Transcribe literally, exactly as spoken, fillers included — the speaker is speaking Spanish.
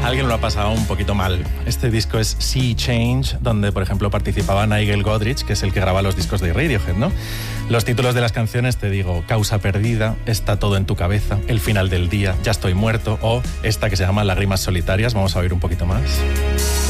Alguien lo ha pasado un poquito mal. Este disco es Sea Change, donde, por ejemplo, participaba Nigel Godrich, que es el que graba los discos de Radiohead, ¿no? Los títulos de las canciones, te digo, Causa perdida, Está todo en tu cabeza, El final del día, Ya estoy muerto, o esta que se llama Lágrimas solitarias. Vamos a oír un poquito más.